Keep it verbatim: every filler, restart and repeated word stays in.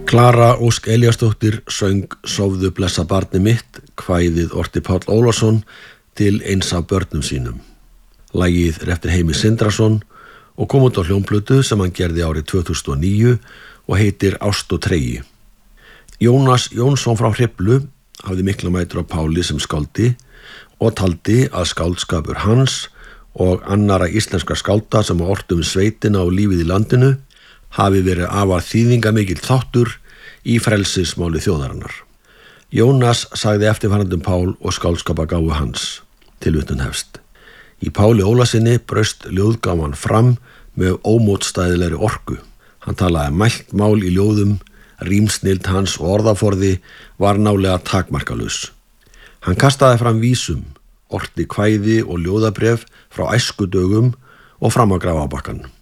Klara Ósk Elíasdóttir söng Sofðu blessa barnið mitt, kvæðið orti Páll Ólafsson til eins af börnum sínum. Lagið er eftir Heimi Sindrason og kom út á hljómplötu sem hann gerði árið tvö þúsund og níu og heitir Ást og tregi. Jónas Jónsson frá Hriflu hafði mikla mætur á Páli sem skáldi og taldi að skáldskapur hans og annara íslenskra skálda sem ortu um sveitina og lífið í landinu hafi verið afar þýðingamikill þáttur í frelsismáli þjóðarinnar. Jónas sagði eftirfarandi um Pál og skáldskapagáfu hans, tilvitnun hefst. Í Páli Ólasinni braust ljóðgáfan fram með ómótstæðilegri orku. Hann talaði mælt mál í ljóðum, rímsnild hans og orðaforði var nálega takmarkalaus. Hann kastaði fram vísum, orti kvæði og ljóðabref frá æskudögum og fram á grafarbakkann.